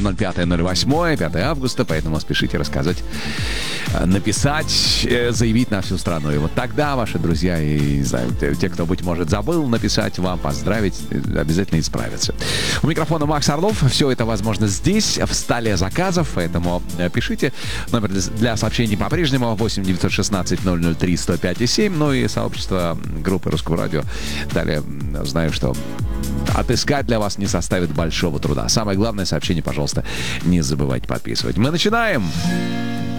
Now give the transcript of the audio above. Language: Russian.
05.08, 5 августа, поэтому спешите рассказать, написать, заявить на всю страну. И вот тогда ваши друзья и, не знаю, те, кто, быть может, забыл написать вам, поздравить, обязательно исправятся. У микрофона Макс Орлов. Все это возможно здесь, в столе заказов, поэтому пишите. Номер для сообщений по-прежнему 8 916 003 105 7. Ну и сообщество группы Русского радио. Далее знаю, что отыскать для вас не составит большого труда. Самое главное, сообщение, пожалуйста, не забывайте подписывать. Мы начинаем!